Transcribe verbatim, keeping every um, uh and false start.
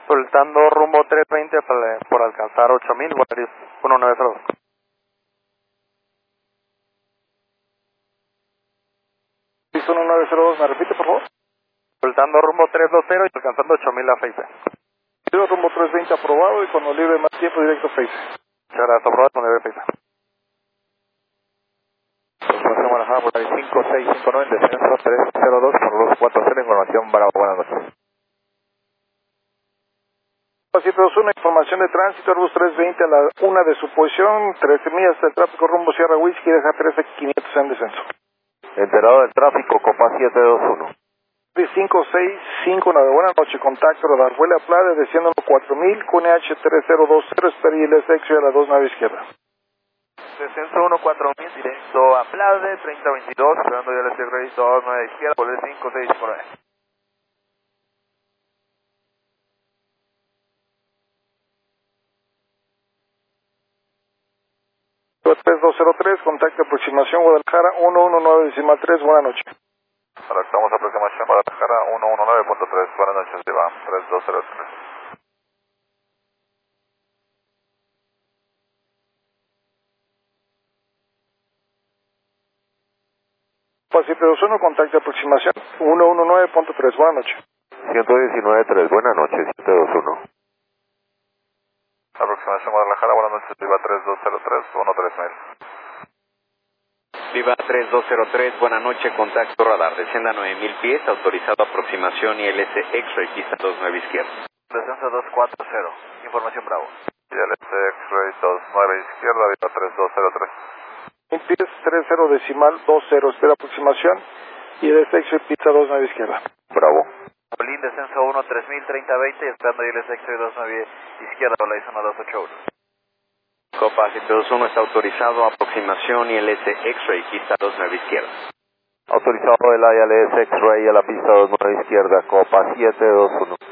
Soltando rumbo tres veinte por, por alcanzar ocho mil, Volaris uno nueve cero dos. uno nueve cero dos, ¿me repite por favor? Soltando rumbo tres dos cero y alcanzando ocho mil a Face. Rumbo tres veinte aprobado y cuando libre más tiempo directo Face. Muchas gracias, aprobado con libre Face. Información manejada por el cinco seis cinco nueve, descenso tres cero dos por los cuatro cero, información para buenas noches. siete dos uno, información de tránsito, Airbus trescientos veinte a la una de su posición, trece millas del tráfico rumbo Sierra Whisky, deja trece quinientos en descenso. Enterado del tráfico, Copa siete dos uno. cinco seis cinco nueve, buenas noches, contacto radar, vuela a Playa, desciendo cuatro mil, Q N H tres cero dos cero, espera y el S X a la dos nueve izquierda. Descenso uno cuatro mil, directo a Plade, treinta veintidós, esperando ya el S X dos nueve izquierda, por el cinco seis cinco nueve. tres dos cero tres, contacto aproximación Guadalajara uno uno nueve decimal tres, buenas noches. Estamos aproximación Guadalajara uno uno nueve punto tres, buenas noches, Iván tres dos cero tres. siete dos uno, contacto aproximación uno uno nueve punto tres, buenas noches. ciento diecinueve punto tres, buenas noches, siete dos uno. Aproximación Guadalajara, buenas noches, Viva tres dos cero tres, uno tres mil. Viva tres dos cero tres, buena noche, contacto radar, descienda nueve mil pies, autorizado aproximación I L S X-ray, pista dos nueve izquierda. Descenso dos cuatro cero, información Bravo. I L S X-ray dos nueve izquierda, Viva tres dos cero tres. mil pies, tres cero decimal dos cero, espera aproximación y el S X pista dos nueve izquierda. Bravo. Berlín, descenso uno tres mil, treinta veinte, esperando I L S X dos nueve izquierda, Volaris uno dos ocho uno. Copa siete dos uno está autorizado, aproximación I L S X-ray, pista dos nueve izquierda. Autorizado el I L S X-ray a la pista dos nueve izquierda, Copa siete dos uno.